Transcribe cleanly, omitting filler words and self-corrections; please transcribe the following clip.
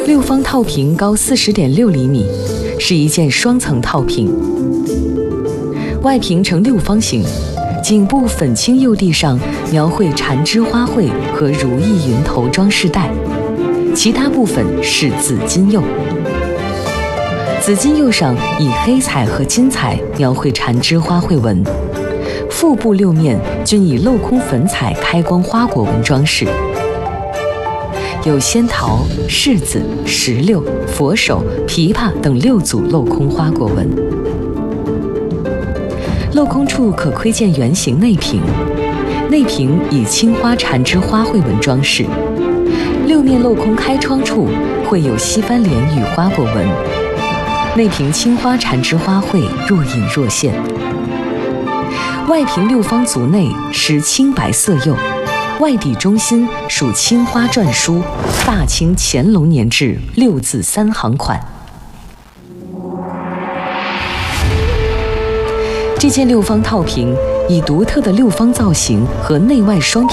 六方套屏高40.6厘米，是一件双层套屏，外屏呈六方形，颈部粉青釉地上描绘缠枝花卉和如意云头装饰带，其他部分是紫金釉。紫金釉上以黑彩和金彩描绘缠枝花卉纹，腹部六面均以镂空粉彩开光花果纹装饰，有仙桃、柿子、石榴、佛手、枇杷等6组镂空花果纹。镂空处可窥见圆形内屏，内屏以青花缠枝花卉纹装饰，六面镂空开窗处绘有西番莲与花果纹，内屏青花缠枝花卉若隐若现。外屏六方足内施青白色釉，外底中心属青花篆书“大清乾隆年制”6字3行款。这件六方套屏以独特的六方造型和内外双